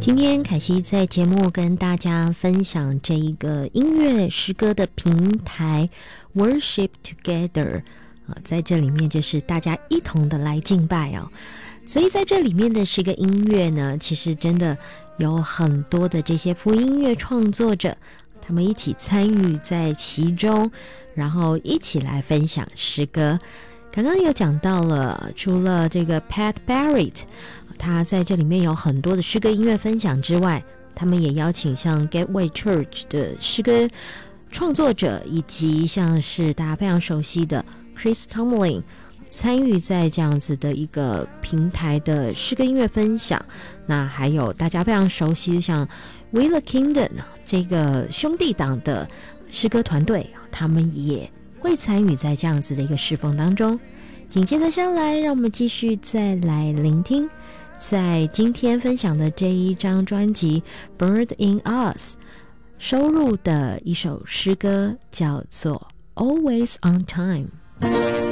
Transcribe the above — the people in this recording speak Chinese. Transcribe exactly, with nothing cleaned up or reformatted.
今天凯西在节目跟大家分享这一个音乐诗歌的平台 Worship Together、呃、在这里面就是大家一同的来敬拜哦。所以在这里面的诗歌音乐呢，其实真的有很多的这些福音乐创作者，他们一起参与在其中，然后一起来分享诗歌。刚刚有讲到了，除了这个 Pat Barrett他在这里面有很多的诗歌音乐分享之外，他们也邀请像 Gateway Church 的诗歌创作者，以及像是大家非常熟悉的 Chris Tomlin 参与在这样子的一个平台的诗歌音乐分享。那还有大家非常熟悉的像 We the Kingdom 这个兄弟党的诗歌团队，他们也会参与在这样子的一个侍奉当中。紧接着下来，让我们继续再来聆听在今天分享的这一张专辑 Bird in Us 收录的一首诗歌，叫做 Always on Time。